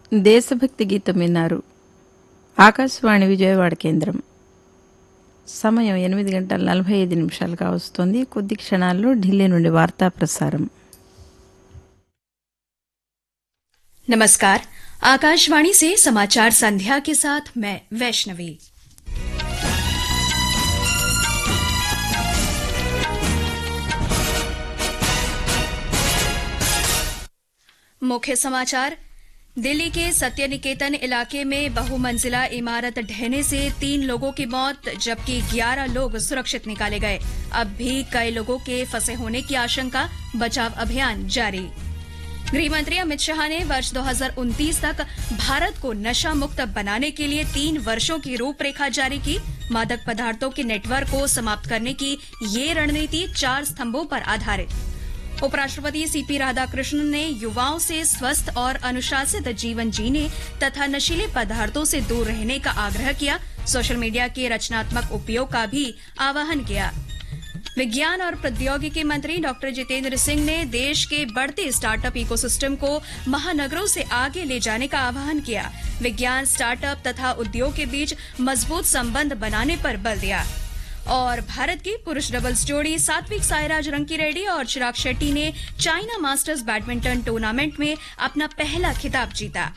దేశభక్తి గీతం విన్నారు. ఆకాశవాణి విజయవాడ కేంద్రం. సమయం 8:45 కావస్తోంది. కొద్ది క్షణాల్లో ఢిల్లీ నుండి వార్తా ప్రసారం. नमस्कार, आकाशवाणी से समाचार संध्या के साथ मैं वैष्णवी। मुख्य समाचार। दिल्ली के सत्य निकेतन इलाके में बहुमंजिला इमारत ढहने से 3 लोगों की मौत जबकि 11 लोग सुरक्षित निकाले गए। अब भी कई लोगों के फंसे होने की आशंका, बचाव अभियान जारी। गृह मंत्री अमित शाह ने वर्ष 2029 तक भारत को नशा मुक्त बनाने के लिए 3 वर्षों की रूपरेखा जारी की। मादक पदार्थों के नेटवर्क को समाप्त करने की ये रणनीति 4 स्तंभों पर आधारित। उपराष्ट्रपति सीपी राधाकृष्णन ने युवाओं से स्वस्थ और अनुशासित जीवन जीने तथा नशीले पदार्थों से दूर रहने का आग्रह किया। सोशल मीडिया के रचनात्मक उपयोग का भी आह्वान किया। विज्ञान और प्रौद्योगिकी मंत्री डॉक्टर जितेंद्र सिंह ने देश के बढ़ते स्टार्टअप इकोसिस्टम को महानगरों से आगे ले जाने का आह्वान किया। विज्ञान, स्टार्टअप तथा उद्योग के बीच मजबूत संबंध बनाने पर बल दिया। और भारत की पुरुष डबल्स जोड़ी सात्विक साईराज रंकीरेड्डी और चिराग शेट्टी ने चाइना मास्टर्स बैडमिंटन टूर्नामेंट में अपना पहला खिताब जीता।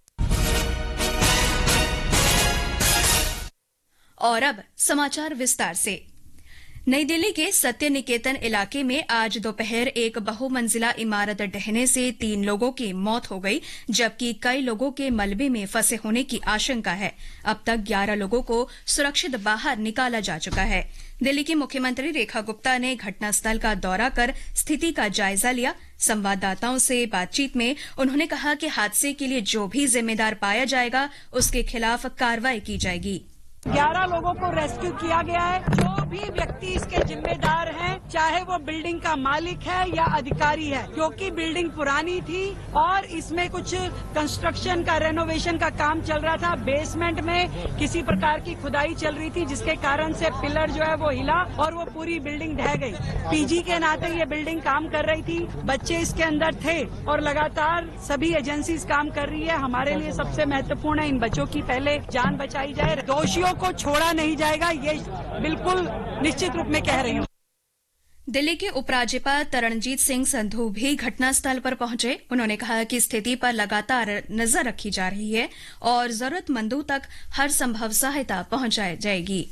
और अब समाचार विस्तार से। नई दिल्ली के सत्य निकेतन इलाके में आज दोपहर एक बहुमंजिला इमारत ढहने से 3 लोगों की मौत हो गई जबकि कई लोगों के मलबे में फंसे होने की आशंका है। अब तक 11 लोगों को सुरक्षित बाहर निकाला जा चुका है। दिल्ली की मुख्यमंत्री रेखा गुप्ता ने घटनास्थल का दौरा कर स्थिति का जायजा लिया। संवाददाताओं से बातचीत में उन्होंने कहा कि हादसे के लिए जो भी जिम्मेदार पाया जाएगा उसके खिलाफ कार्रवाई की जाएगी। 11 लोगों को रेस्क्यू किया गया है। जो भी व्यक्ति इसके जिम्मेदार हैं, चाहे वो बिल्डिंग का मालिक है या अधिकारी है, क्योंकि बिल्डिंग पुरानी थी और इसमें कुछ कंस्ट्रक्शन का, रेनोवेशन का काम चल रहा था। बेसमेंट में किसी प्रकार की खुदाई चल रही थी जिसके कारण से पिलर जो है वो हिला और वो पूरी बिल्डिंग ढह गई। पीजी के नाते ये बिल्डिंग काम कर रही थी, बच्चे इसके अंदर थे और लगातार सभी एजेंसीज काम कर रही है। हमारे लिए सबसे महत्वपूर्ण है इन बच्चों की पहले जान बचाई जाए, दोषियों को छोड़ा नहीं जाएगा, ये बिल्कुल निश्चित रूप में कह रही हूँ। दिल्ली के उपराज्यपाल तरणजीत सिंह संधू भी घटनास्थल पर पहुंचे। उन्होंने कहा कि स्थिति पर लगातार नजर रखी जा रही है और जरूरतमंदों तक हर संभव सहायता पहुंचाई जाएगी।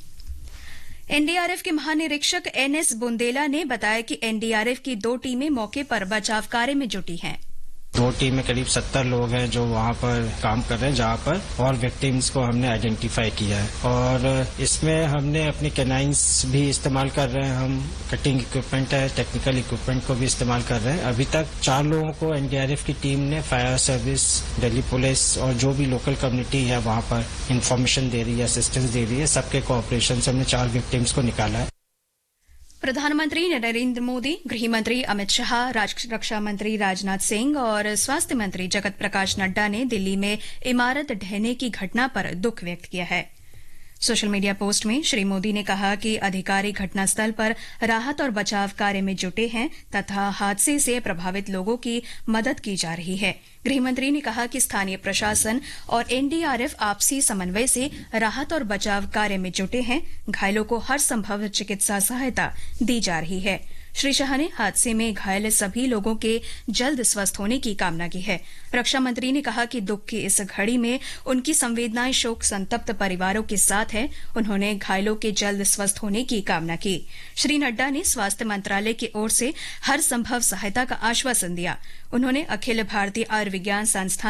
एनडीआरएफ के महानिरीक्षक एनएस बुंदेला ने बताया कि एनडीआरएफ की 2 टीमें मौके पर बचाव कार्य में जुटी हैं। 2 टीम में करीब 70 लोग हैं जो वहाँ पर काम कर रहे हैं, जहाँ पर और विक्टिम्स को हमने आइडेंटिफाई किया है और इसमें हमने अपने कैनाइंस भी इस्तेमाल कर रहे हैं। हम कटिंग इक्विपमेंट है, टेक्निकल इक्विपमेंट को भी इस्तेमाल कर रहे हैं। अभी तक 4 लोगों को एनडीआरएफ की टीम ने, फायर सर्विस, दिल्ली पुलिस और जो भी लोकल कम्युनिटी है वहाँ पर इंफॉर्मेशन दे रही है, असिस्टेंस दे रही है, सबके कोऑपरेशन से हमने 4 विक्टिम्स को निकाला है। प्रधानमंत्री नरेंद्र मोदी, गृह मंत्री अमित शाह, रक्षा मंत्री राजनाथ सिंह और स्वास्थ्य मंत्री जगत प्रकाश नड्डा ने दिल्ली में इमारत ढहने की घटना पर दुख व्यक्त किया है। सोशल मीडिया पोस्ट में श्री मोदी ने कहा कि अधिकारी घटनास्थल पर राहत और बचाव कार्य में जुटे हैं तथा हादसे से प्रभावित लोगों की मदद की जा रही है। गृहमंत्री ने कहा कि स्थानीय प्रशासन और एनडीआरएफ आपसी समन्वय से राहत और बचाव कार्य में जुटे हैं। घायलों को हर संभव चिकित्सा सहायता दी जा रही है। श्री शाह ने हादसे में घायल सभी लोगों के जल्द स्वस्थ होने की कामना की है। रक्षा मंत्री ने कहा कि दुख की इस घड़ी में उनकी संवेदनाएं शोक संतप्त परिवारों के साथ हैं। उन्होंने घायलों के जल्द स्वस्थ होने की कामना की। श्री नड्डा ने स्वास्थ्य मंत्रालय की ओर से हर संभव सहायता का आश्वासन दिया। उन्होंने अखिल भारतीय आयुर्विज्ञान संस्थान